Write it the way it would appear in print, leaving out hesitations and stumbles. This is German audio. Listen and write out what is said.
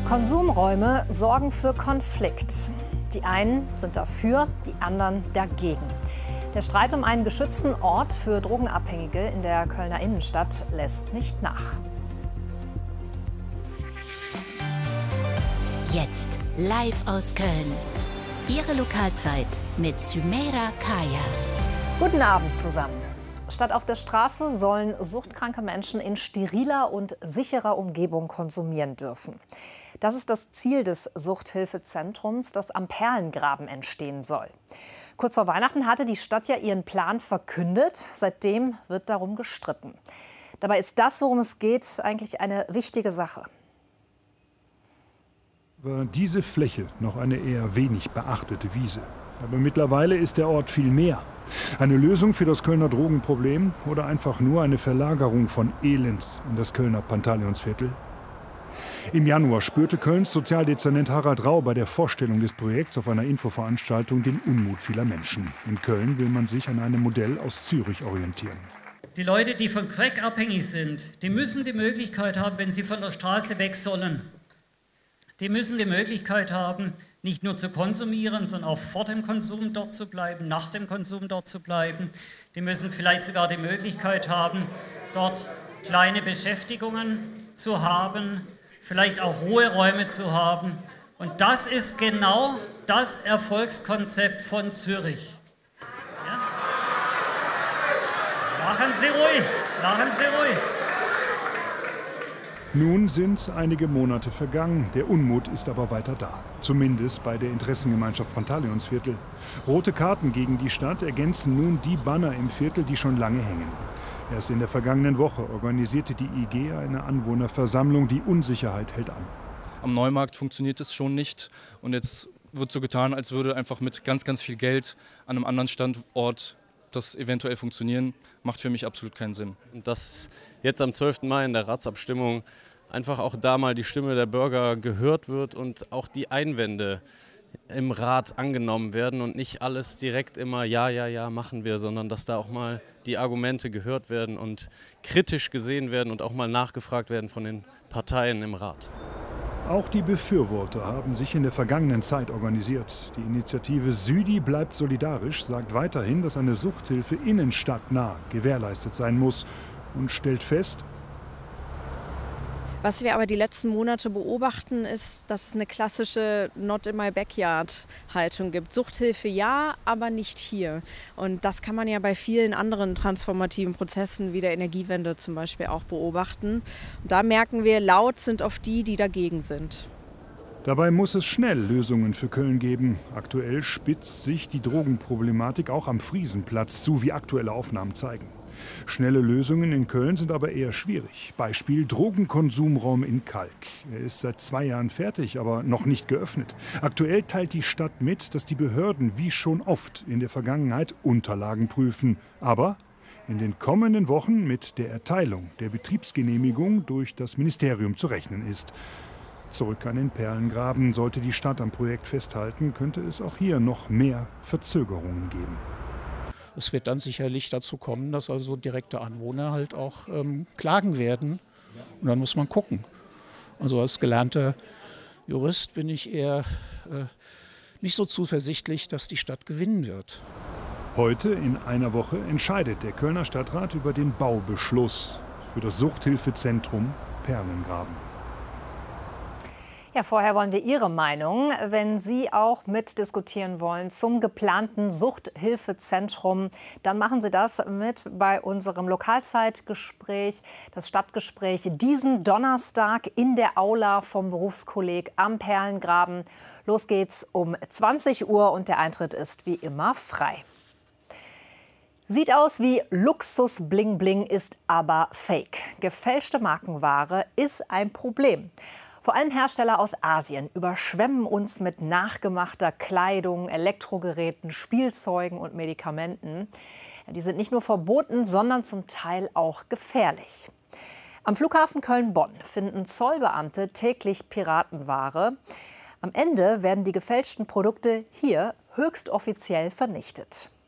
Konsumräume sorgen für Konflikt. Die einen sind dafür, die anderen dagegen. Der Streit um einen geschützten Ort für Drogenabhängige in der Kölner Innenstadt lässt nicht nach. Jetzt live aus Köln. Ihre Lokalzeit mit Sümeira Kaya. Guten Abend zusammen. Statt auf der Straße sollen suchtkranke Menschen in steriler und sicherer Umgebung konsumieren dürfen. Das ist das Ziel des Suchthilfezentrums, das am Perlengraben entstehen soll. Kurz vor Weihnachten hatte die Stadt ja ihren Plan verkündet. Seitdem wird darum gestritten. Dabei ist das, worum es geht, eigentlich eine wichtige Sache. War diese Fläche noch eine eher wenig beachtete Wiese. Aber mittlerweile ist der Ort viel mehr. Eine Lösung für das Kölner Drogenproblem oder einfach nur eine Verlagerung von Elend in das Kölner Pantaleonsviertel? Im Januar spürte Kölns Sozialdezernent Harald Rau bei der Vorstellung des Projekts auf einer Infoveranstaltung den Unmut vieler Menschen. In Köln will man sich an einem Modell aus Zürich orientieren. Die Leute, die von Crack abhängig sind, die müssen die Möglichkeit haben, wenn sie von der Straße weg sollen, die müssen die Möglichkeit haben, nicht nur zu konsumieren, sondern auch vor dem Konsum dort zu bleiben, nach dem Konsum dort zu bleiben. Die müssen vielleicht sogar die Möglichkeit haben, dort kleine Beschäftigungen zu haben, vielleicht auch Ruheräume zu haben. Und das ist genau das Erfolgskonzept von Zürich. Ja? Lachen Sie ruhig, lachen Sie ruhig. Nun sind einige Monate vergangen. Der Unmut ist aber weiter da. Zumindest bei der Interessengemeinschaft Pantaleonsviertel. Rote Karten gegen die Stadt ergänzen nun die Banner im Viertel, die schon lange hängen. Erst in der vergangenen Woche organisierte die IG eine Anwohnerversammlung. Die Unsicherheit hält an. Am Neumarkt funktioniert es schon nicht. Und jetzt wird so getan, als würde einfach mit ganz, ganz viel Geld an einem anderen Standort das eventuell funktionieren, macht für mich absolut keinen Sinn. Und dass jetzt am 12. Mai in der Ratsabstimmung einfach auch da mal die Stimme der Bürger gehört wird und auch die Einwände im Rat angenommen werden und nicht alles direkt immer ja machen wir, sondern dass da auch mal die Argumente gehört werden und kritisch gesehen werden und auch mal nachgefragt werden von den Parteien im Rat. Auch die Befürworter haben sich in der vergangenen Zeit organisiert. Die Initiative Südi bleibt solidarisch, sagt weiterhin, dass eine Suchthilfe innenstadtnah gewährleistet sein muss und stellt fest: Was wir aber die letzten Monate beobachten, ist, dass es eine klassische Not-in-my-backyard-Haltung gibt. Suchthilfe ja, aber nicht hier. Und das kann man ja bei vielen anderen transformativen Prozessen wie der Energiewende zum Beispiel auch beobachten. Und da merken wir, laut sind oft die, die dagegen sind. Dabei muss es schnell Lösungen für Köln geben. Aktuell spitzt sich die Drogenproblematik auch am Friesenplatz zu, wie aktuelle Aufnahmen zeigen. Schnelle Lösungen in Köln sind aber eher schwierig. Beispiel Drogenkonsumraum in Kalk. Er ist seit 2 Jahren fertig, aber noch nicht geöffnet. Aktuell teilt die Stadt mit, dass die Behörden wie schon oft in der Vergangenheit Unterlagen prüfen. Aber in den kommenden Wochen mit der Erteilung der Betriebsgenehmigung durch das Ministerium zu rechnen ist. Zurück an den Perlengraben. Sollte die Stadt am Projekt festhalten, könnte es auch hier noch mehr Verzögerungen geben. Es wird dann sicherlich dazu kommen, dass also direkte Anwohner halt auch klagen werden. Und dann muss man gucken. Also als gelernter Jurist bin ich eher nicht so zuversichtlich, dass die Stadt gewinnen wird. Heute in einer Woche entscheidet der Kölner Stadtrat über den Baubeschluss für das Suchthilfezentrum Perlengraben. Ja, vorher wollen wir Ihre Meinung, wenn Sie auch mitdiskutieren wollen zum geplanten Suchthilfezentrum, dann machen Sie das mit bei unserem Lokalzeitgespräch, das Stadtgespräch diesen Donnerstag in der Aula vom Berufskolleg am Perlengraben. Los geht's um 20 Uhr und der Eintritt ist wie immer frei. Sieht aus wie Luxus Bling Bling, ist aber Fake. Gefälschte Markenware ist ein Problem. Vor allem Hersteller aus Asien überschwemmen uns mit nachgemachter Kleidung, Elektrogeräten, Spielzeugen und Medikamenten. Die sind nicht nur verboten, sondern zum Teil auch gefährlich. Am Flughafen Köln-Bonn finden Zollbeamte täglich Piratenware. Am Ende werden die gefälschten Produkte hier höchst offiziell vernichtet.